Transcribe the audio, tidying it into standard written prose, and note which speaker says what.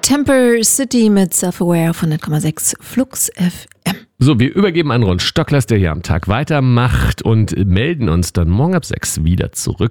Speaker 1: Temper City mit Self-Aware auf 100,6 Flux FM.
Speaker 2: So, wir übergeben an Ron Stocklers, der hier am Tag weitermacht und melden uns dann morgen ab 6 wieder zurück.